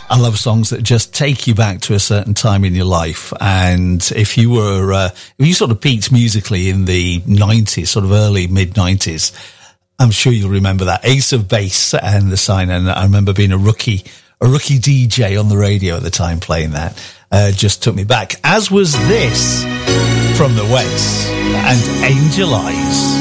I love songs that just take you back to a certain time in your life. And if you sort of peaked musically in the 90s, sort of early, mid-90s, I'm sure you'll remember that. Ace of Base and The Sign. And I remember being a rookie DJ on the radio at the time playing that. Just took me back. As was this from The Wets and Angel Eyes.